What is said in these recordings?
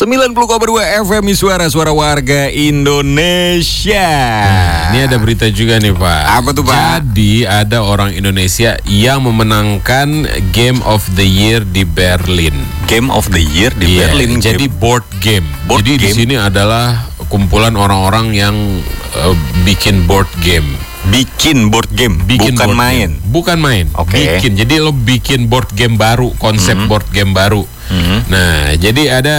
90,2 FM suara warga Indonesia. Ini ada berita juga nih Pak. Apa tuh Pak? Jadi ada orang Indonesia yang memenangkan Game of the Year di Berlin. Game of the Year di Berlin. Jadi board game. Jadi di sini adalah kumpulan orang-orang yang bikin board game. Bikin board game, bukan board main. Game. Bukan main. Oke. Bikin. Jadi lo bikin board game baru, konsep board game baru. Nah, jadi ada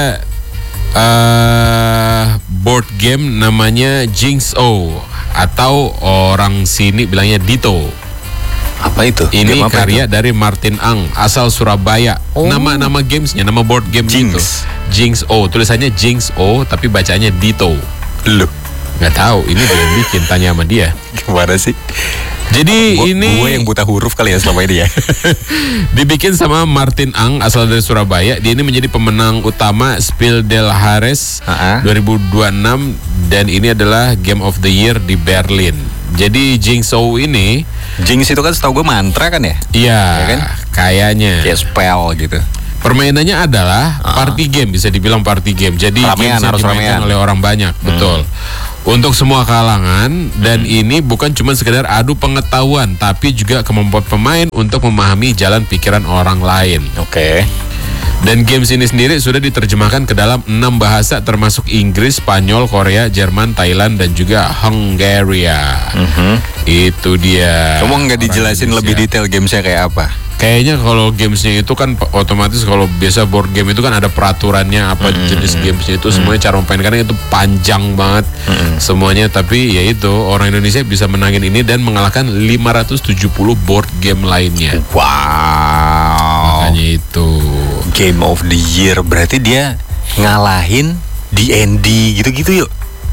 board game namanya Jing's-O atau orang sini bilangnya Ditto. Apa itu? Ini game apa karya itu? dari Martin Ang, asal Surabaya. Nama gamesnya, nama board game itu Jing's-O, tulisannya Jing's-O tapi bacanya Ditto. Loh, nggak tahu, ini dia yang bikin, tanya sama dia. gimana sih? Jadi Gue yang buta huruf kali ya selama ini ya. Dibikin sama Martin Ang, asal dari Surabaya. Dia ini menjadi pemenang utama Spiel des Jahres 2026 dan ini adalah Game of the Year di Berlin. Jadi Jing's-O ini, Jinx itu kan setahu gue mantra kan ya? iya Ya kan? kayaknya. Kayak spell gitu. Permainannya adalah party game, bisa dibilang party game. Jadi Ramean, games yang harus dimainkan ramean. oleh orang banyak, betul. Untuk semua kalangan, dan ini bukan cuma sekedar adu pengetahuan, tapi juga kemampuan pemain untuk memahami jalan pikiran orang lain. Oke. Dan games ini sendiri sudah diterjemahkan ke dalam 6 bahasa termasuk Inggris, Spanyol, Korea, Jerman, Thailand, dan juga Hungaria. Itu dia. Kamu nggak dijelasin Orang lebih Indonesia. detail gamesnya kayak apa? Kayaknya kalau gamesnya itu kan otomatis, kalau biasa board game itu kan ada peraturannya apa jenis gamesnya itu semuanya, cara memainkannya itu panjang banget semuanya. Tapi ya itu, orang Indonesia bisa menangin ini dan mengalahkan 570 board game lainnya. Wow. Makanya itu Game of the Year berarti dia ngalahin D&D gitu-gitu yuk.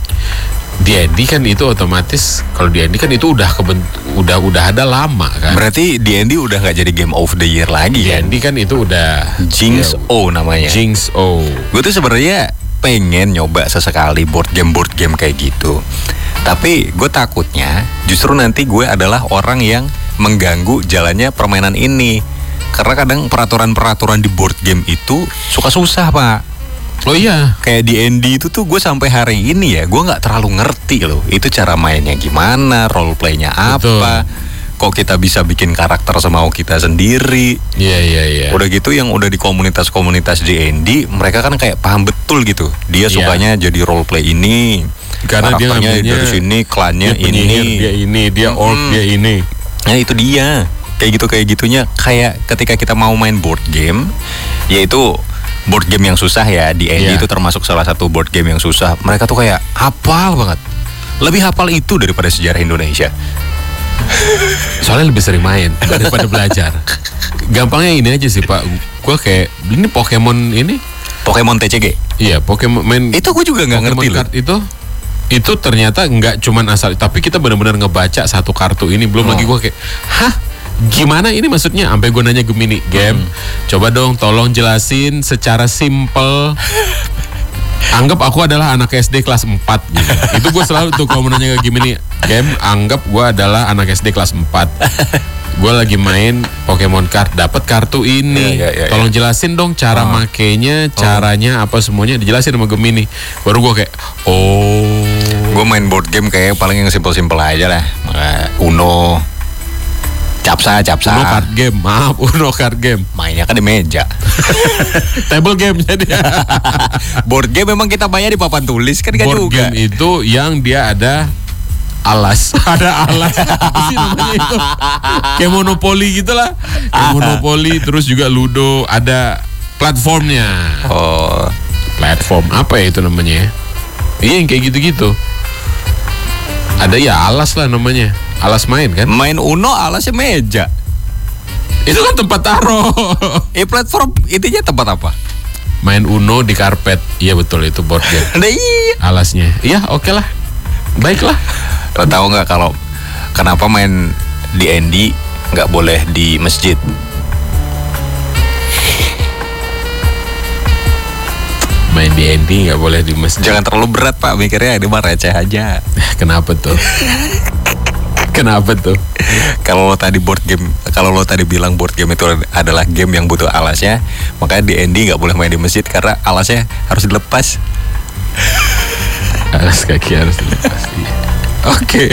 D&D kan itu otomatis, kalau D&D kan itu udah ada lama kan. Berarti D&D udah nggak jadi Game of the Year lagi kan? D&D kan itu udah Jing's-O namanya. Jing's-O. Gue tuh sebenarnya pengen nyoba sesekali board game kayak gitu. Tapi gue takutnya justru nanti gue adalah orang yang mengganggu jalannya permainan ini. Karena kadang peraturan-peraturan di board game itu suka susah Pak. Oh iya. Kayak D&D itu tuh gue sampai hari ini ya gue nggak terlalu ngerti loh. Itu cara mainnya gimana, role playnya apa. Kok kita bisa bikin karakter semau kita sendiri. Iya. Udah gitu yang udah di komunitas-komunitas D&D, mereka kan kayak paham betul gitu. Dia sukanya jadi role play ini. Karena dia karakternya ngambilnya dari sini, klannya ini. dia orc, dia ini. Nah itu dia. Kayak gitunya. Kayak ketika kita mau main board game, yaitu board game yang susah ya. D&D itu termasuk salah satu board game yang susah. Mereka tuh kayak hafal banget. Lebih hafal itu daripada sejarah Indonesia. Soalnya lebih sering main daripada belajar. Gampangnya ini aja sih Pak. Gue kayak ini Pokemon ini. Pokemon TCG. Iya, Pokemon main. Itu gue juga nggak ngerti loh. Itu ternyata nggak cuman asal, tapi kita benar-benar ngebaca satu kartu ini. Belum lagi gue kayak, hah? Gimana ini maksudnya? Sampai gue nanya Gemini, coba dong tolong jelasin secara simple. Anggap aku adalah anak SD kelas 4 gitu. Itu gue selalu tuh kalau menanya ke Gemini, anggap gue adalah anak SD kelas 4. Gue lagi main Pokemon card, dapat kartu ini. Tolong jelasin dong cara makainya, caranya apa semuanya dijelasin sama Gemini. Baru gue kayak, Gue main board game kayak paling yang simple-simple aja lah. Uno, Capsa. Uno card game, maaf, Uno card game. Mainnya kan di meja. Table game jadi. Board game memang kita mainnya di papan tulis kan Board juga. game itu yang dia ada alas. Ada alas. Apa sih namanya itu? Kayak Monopoly gitulah. Kayak Monopoly, terus juga Ludo, ada platformnya. Oh, Platform apa ya itu namanya? Iya yang kayak gitu-gitu. Ada ya alas lah namanya. Alas main kan? main Uno alasnya meja. Itu kan tempat taruh. Platform intinya tempat apa? Main Uno di karpet. Iya betul, itu board game. Nah, iya. Alasnya. Iya, oke lah. Baiklah. Lo tahu nggak kalau kenapa main D&D nggak boleh di masjid? Main D&D nggak boleh di masjid. Jangan terlalu berat Pak mikirnya, ini mah receh aja. Kenapa tuh? Kenapa tuh? Kalau lo tadi bilang board game itu adalah game yang butuh alasnya, makanya di Andy nggak boleh main di masjid karena alasnya harus dilepas. Alas kaki harus dilepas. Oke.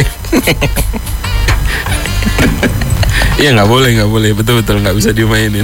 Iya nggak boleh, betul nggak bisa dimainin.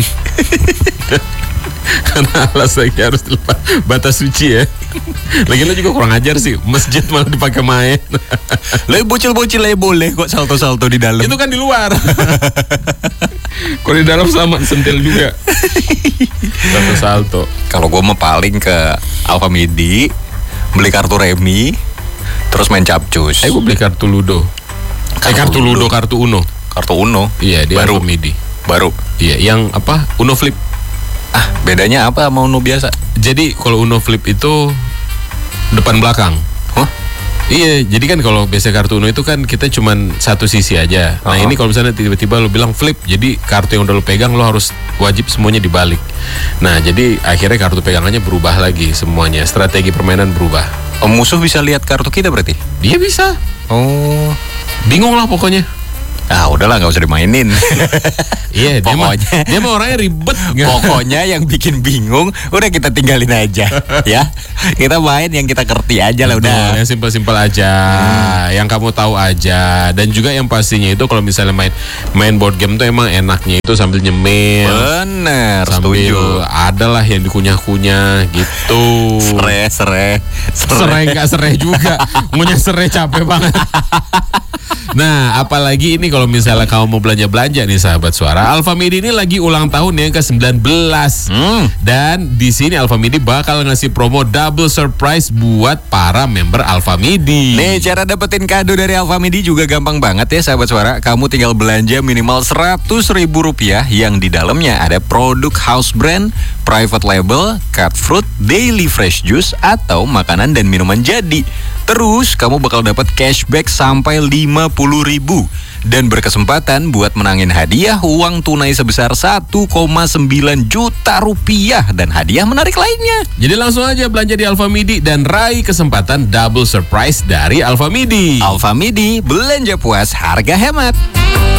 Karena alas kaki harus dilepas, batas suci ya. Lagi lo juga kurang ajar sih, masjid malah dipakai main. Lah bocil-bocil lah boleh kok salto-salto di dalam. Itu kan di luar. Kalau di dalam sama sentil juga. Salto. Kalau gue mah paling ke Alfamidi, beli kartu remi, terus main capcus. Gue beli kartu Ludo. Kartu Uno. Kartu Uno. Iya, dia baru. Alfamidi. Baru. Iya, yang apa? Uno Flip. Bedanya apa sama Uno biasa? Jadi kalau Uno Flip itu depan belakang. Hah? Iya, jadi kan kalau biasa kartu Uno itu kan kita cuman satu sisi aja. Nah ini kalau misalnya tiba-tiba lo bilang flip, jadi kartu yang udah lo pegang lo harus wajib semuanya dibalik. Nah jadi akhirnya kartu pegangannya berubah lagi semuanya, strategi permainan berubah. Musuh bisa lihat kartu kita berarti? Dia bisa. Oh, Bingung lah pokoknya. Udahlah nggak usah dimainin. Iya, dia mah orangnya ribet. Pokoknya yang bikin bingung udah kita tinggalin aja, ya. Kita main yang kita ngerti aja lah udah. Yang simpel-simpel aja, yang kamu tahu aja. Dan juga yang pastinya itu kalau misalnya main board game tuh emang enaknya itu sambil nyemil. Bener, Sambil setuju. adalah yang dikunyah-kunyah gitu. Serai nggak serai juga. Ngunyah serai capek banget. Nah, apalagi ini kalau misalnya kamu mau belanja-belanja nih sahabat suara, Alfamidi ini lagi ulang tahun yang ke-19. Dan di sini Alfamidi bakal ngasih promo double surprise buat para member Alfamidi. Nih, cara dapetin kado dari Alfamidi juga gampang banget ya sahabat suara. Kamu tinggal belanja minimal Rp100.000 yang di dalamnya ada produk house brand, private label, cut fruit, daily fresh juice, atau makanan dan minuman jadi. Terus kamu bakal dapat cashback sampai Rp50.000 dan berkesempatan buat menangin hadiah uang tunai sebesar Rp1,9 juta dan hadiah menarik lainnya. Jadi langsung aja belanja di Alfamidi dan raih kesempatan double surprise dari Alfamidi. Alfamidi, belanja puas, harga hemat.